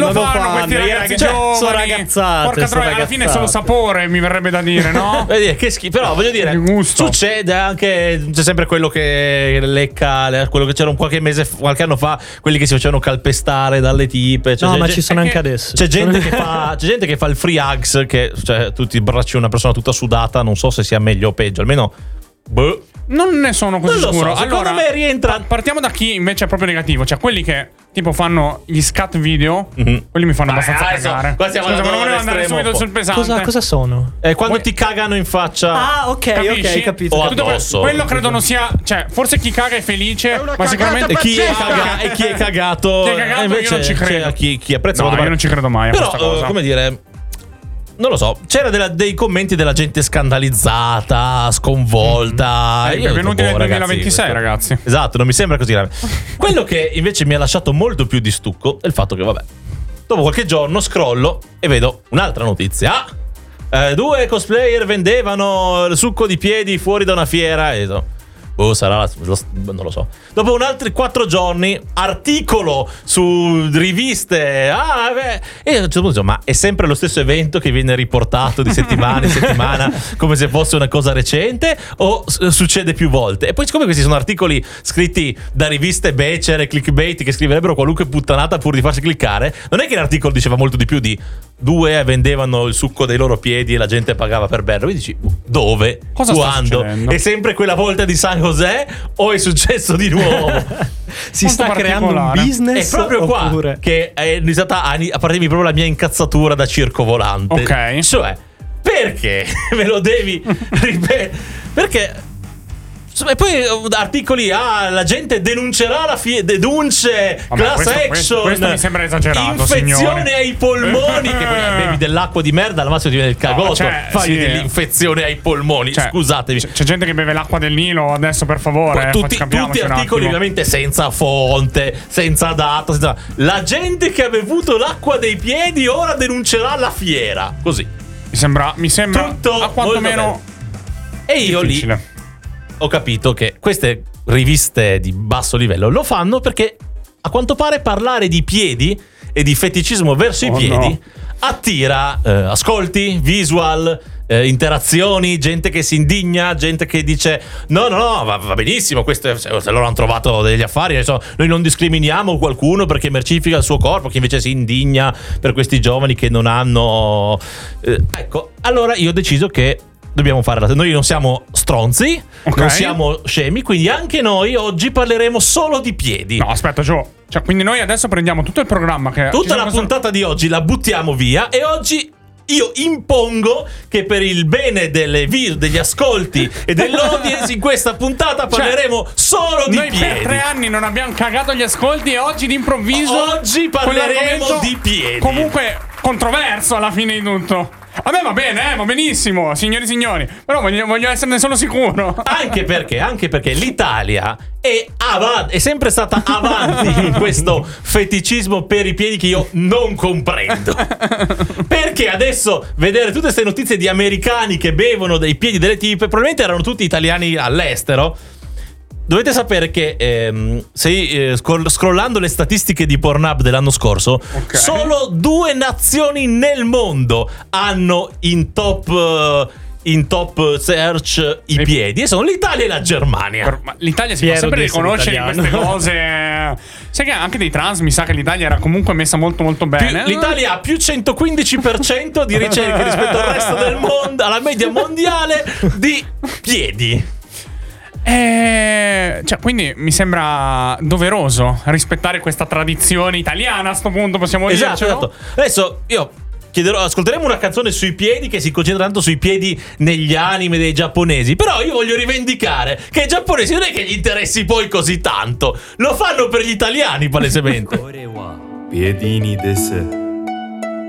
lo fanno questi ragazzi giovani. Sono ragazzate. Porca troia, alla fine è solo sapore, mi verrebbe da dire, no? Che schifo. Però voglio dire, succede anche. C'è sempre quello che lecca, quello che c'era qualche anno fa, quelli che si facevano calpestare dalle tipe. Cioè, ma ci sono anche adesso. C'è gente che fa il free hugs, che cioè tu ti abbracci una persona tutta sudata, non so se sia meglio o peggio, almeno non ne sono così sicuro. So, secondo me rientra. Partiamo da chi invece è proprio negativo, cioè quelli che tipo fanno gli scat video, quelli mi fanno abbastanza cagare. Qua siamo non volevo andare subito sul pesante. Cosa sono? Quando ti cagano in faccia. Ah, ok, capito. O addosso. Quello credo non sia, cioè forse chi caga è felice, ma sicuramente chi è cagato invece io non ci credo. Chi apprezza. No, io non ci credo mai a questa cosa. Come dire, non lo so, c'era dei commenti della gente scandalizzata, sconvolta. Benvenuti nel 2026, ragazzi. Esatto, non mi sembra così grave. Quello che invece mi ha lasciato molto più di stucco è il fatto che, vabbè, dopo qualche giorno scrollo e vedo un'altra notizia. 2 cosplayer vendevano il succo di piedi fuori da una fiera e sarà non lo so. Dopo un altri 4 giorni, articolo su riviste. E a un certo punto ma è sempre lo stesso evento che viene riportato di settimana in settimana come se fosse una cosa recente o succede più volte? E poi siccome questi sono articoli scritti da riviste becere, clickbait, che scriverebbero qualunque puttanata pur di farsi cliccare, non è che l'articolo diceva molto di più di 2 vendevano il succo dei loro piedi e la gente pagava per berlo. Quindi dici, dove? Cosa quando? È sempre quella volta di San José o è successo di nuovo? Si sta creando un business. È proprio qua che è iniziata a partirmi proprio la mia incazzatura da circo volante. Ok. Cioè, perché me lo devi ripetere? Perché? E poi articoli, la gente denuncerà denunce, class action. Questo mi sembra esagerato, infezione signori. ai polmoni. Che poi bevi dell'acqua di merda, al massimo ti viene il cagotto. Fai dell'infezione ai polmoni. Scusatevi. C'è gente che beve l'acqua del Nilo adesso, per favore. Tutti articoli ovviamente senza fonte, senza data. La gente che ha bevuto l'acqua dei piedi ora denuncerà la fiera. Così. Mi sembra tutto a quanto meno. E io difficile. Lì ho capito che queste riviste di basso livello lo fanno perché a quanto pare parlare di piedi e di feticismo verso i piedi attira ascolti, visual, interazioni, gente che si indigna, gente che dice no, va benissimo, questo, se loro hanno trovato degli affari, noi non discriminiamo qualcuno perché mercifica il suo corpo, chi invece si indigna per questi giovani che non hanno ecco, allora io ho deciso che dobbiamo fare noi non siamo stronzi, non siamo scemi, quindi anche noi oggi parleremo solo di piedi. No, aspetta, Gio. Cioè, quindi noi adesso prendiamo tutto il programma che tutta la puntata di oggi la buttiamo via e oggi io impongo che per il bene degli ascolti e dell'audience in questa puntata parleremo solo di piedi. Noi per 3 anni non abbiamo cagato gli ascolti e oggi d'improvviso oggi parleremo di piedi. Comunque controverso alla fine di tutto. A me va bene, va benissimo, signori e signori. Però voglio esserne solo sicuro. Anche perché l'Italia è sempre stata avanti in questo feticismo per i piedi che io non comprendo. Perché adesso vedere tutte queste notizie di americani che bevono dei piedi delle tipe, probabilmente erano tutti italiani all'estero. Dovete sapere che scrollando le statistiche di Pornhub dell'anno scorso, solo 2 nazioni nel mondo hanno in top search i piedi, e sono l'Italia e la Germania. Ma l'Italia si può sempre riconoscere in queste cose. Sai che anche dei trans mi sa che l'Italia era comunque messa molto molto bene. L'Italia ha più 115% di ricerche rispetto al resto del mondo, alla media mondiale di piedi. Cioè, quindi mi sembra doveroso rispettare questa tradizione italiana a sto punto, possiamo dire. Esatto. Adesso io ascolteremo una canzone sui piedi che si concentra tanto sui piedi negli anime dei giapponesi. Però io voglio rivendicare che ai giapponesi non è che gli interessi poi così tanto. Lo fanno per gli italiani, palesemente. Piedini desu.